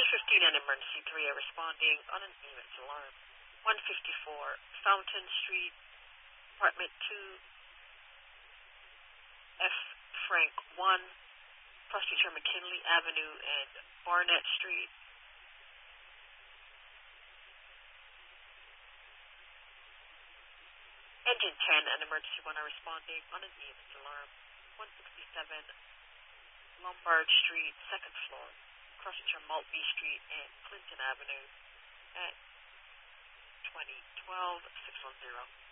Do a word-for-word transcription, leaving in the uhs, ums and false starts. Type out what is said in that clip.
fifteen and emergency three are responding on an E M S alarm. one fifty-four Fountain Street, apartment two, F. Frank one, Prosecutor McKinley Avenue and Barnett Street. Engine ten and emergency one are responding on an E M S alarm. one sixty-seven Lombard Street, second floor, Prosecutor Maltby Street and Clinton Avenue at twenty twelve six one zero.